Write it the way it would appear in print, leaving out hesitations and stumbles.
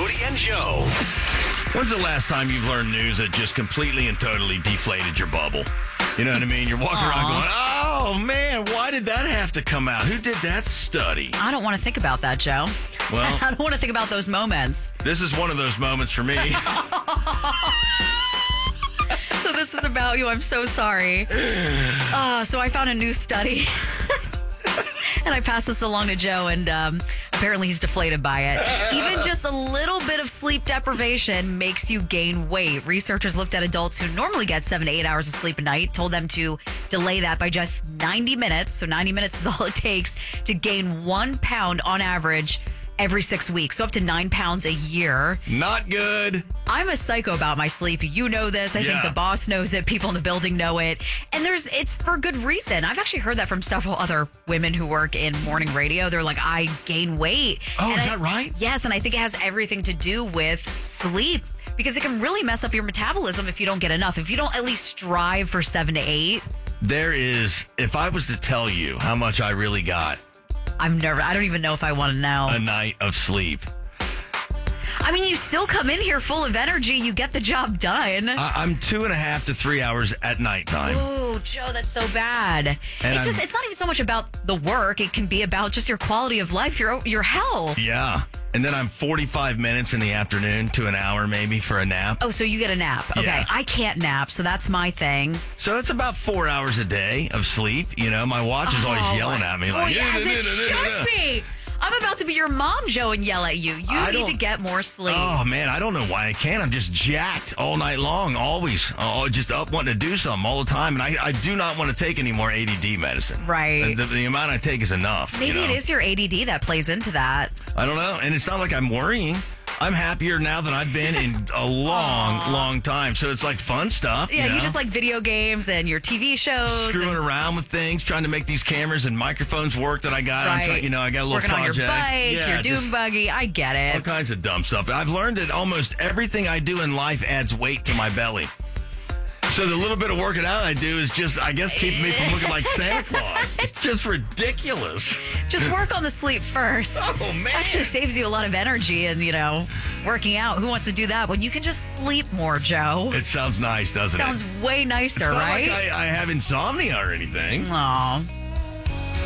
Woody and Joe. When's the last time you've learned news that just completely and totally deflated your bubble? You know what I mean? You're walking around going, oh, man, why did that have to come out? Who did that study? I don't want to think about that, Joe. Well, I don't want to think about those moments. this is one of those moments for me. So this is about you. I'm so sorry. So I found a new study. And I passed this along to Joe, and apparently he's deflated by it. Even just a little bit of sleep deprivation makes you gain weight. Researchers looked at adults who normally get 7 to 8 hours of sleep a night, told them to delay that by just 90 minutes. So 90 minutes is all it takes to gain 1 pound on average every 6 weeks. So up to 9 pounds a year. Not good. I'm a psycho about my sleep. You know this. I think the boss knows it. People in the building know it. And it's for good reason. I've actually heard that from several other women who work in morning radio. They're like, I gain weight. Oh, and is that right? Yes, and I think it has everything to do with sleep because it can really mess up your metabolism if you don't get enough. If you don't at least strive for 7 to 8. There is, if I was to tell you how much I really got, I don't even know if I want to know. a night of sleep. I mean, you still come in here full of energy. You get the job done. I'm 2.5 to 3 hours at nighttime. Oh, Joe, that's so bad. And It's not even so much about the work. It can be about just your quality of life, your health. Yeah. And then I'm 45 minutes in the afternoon to an hour maybe for a nap. Oh, so you get a nap. Okay. Yeah. I can't nap, so that's my thing. So it's about 4 hours a day of sleep. You know, my watch is always yelling at me like, yes, it should be. I'm about to be your mom, Joe, and yell at you. You need to get more sleep. Oh, man, I don't know why I can't. I'm just jacked all night long, always. Just up wanting to do something all the time. And I do not want to take any more ADD medicine. Right. The amount I take is enough. Maybe it is your ADD that plays into that. I don't know. And it's not like I'm worrying. I'm happier now than I've been in a long time. So it's like fun stuff. Yeah, you know? just like video games and your TV shows. Screwing around with things, trying to make these cameras and microphones work that I got. Right. I'm trying, I got a little Working project. on your bike, your dune just buggy. I get all it. kinds of dumb stuff. I've learned that almost everything I do in life adds weight to my belly. So the little bit of working out I do is just, I guess, keeping me from looking like Santa Claus. It's just ridiculous. Just work on the sleep first. Oh, man. Actually saves you a lot of energy and, working out. Who wants to do that when you can just sleep more, Joe? It sounds nice, doesn't Sounds it? way nicer, It's not right? like I have insomnia or anything. Aw.